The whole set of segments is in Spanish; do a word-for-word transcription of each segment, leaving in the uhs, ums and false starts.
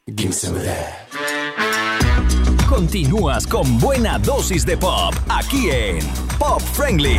Give me some of that. Continúas con buena dosis de pop, aquí en Pop Friendly.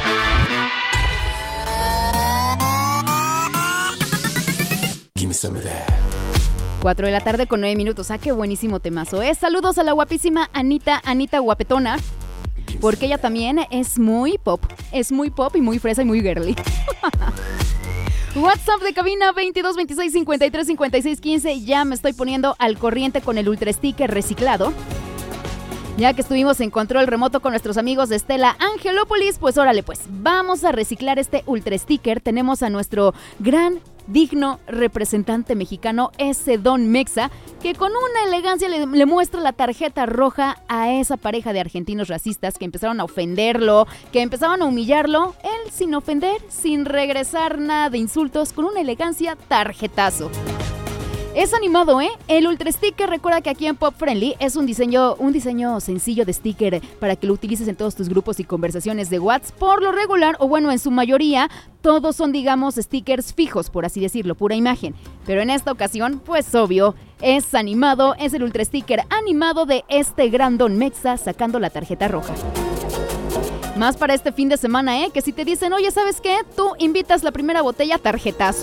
Give me some of that. cuatro de la tarde con nueve minutos. Ah, qué buenísimo temazo, ¿eh? Saludos a la guapísima Anita, Anita Guapetona, porque ella también es muy pop. Es muy pop y muy fresa y muy girly. WhatsApp de cabina veintidós veintiséis cincuenta y tres cincuenta y seis quince. Ya me estoy poniendo al corriente con el Ultra Sticker reciclado. Ya que estuvimos en control remoto con nuestros amigos de Stella Angelópolis, pues órale pues, vamos a reciclar este Ultra Sticker. Tenemos a nuestro gran, digno representante mexicano, ese Don Mexa, que con una elegancia le, le muestra la tarjeta roja a esa pareja de argentinos racistas que empezaron a ofenderlo, que empezaban a humillarlo, él sin ofender, sin regresar nada de insultos, con una elegancia tarjetazo. Es animado, ¿eh? El Ultra Sticker, recuerda que aquí en Pop Friendly es un diseño, un diseño sencillo de sticker para que lo utilices en todos tus grupos y conversaciones de WhatsApp. Por lo regular, o bueno, en su mayoría, todos son, digamos, stickers fijos, por así decirlo, pura imagen. Pero en esta ocasión, pues obvio, es animado, es el Ultra Sticker animado de este gran Don Mexa sacando la tarjeta roja. Más para este fin de semana, ¿eh? Que si te dicen, oye, ¿sabes qué? Tú invitas la primera botella, tarjetazo.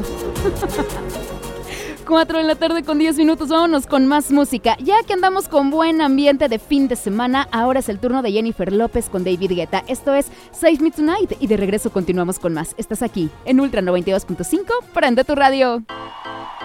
cuatro de la tarde con diez minutos, vámonos con más música. Ya que andamos con buen ambiente de fin de semana, ahora es el turno de Jennifer López con David Guetta. Esto es Save Me Tonight y de regreso continuamos con más. Estás aquí en Ultra noventa y dos punto cinco, prende tu radio.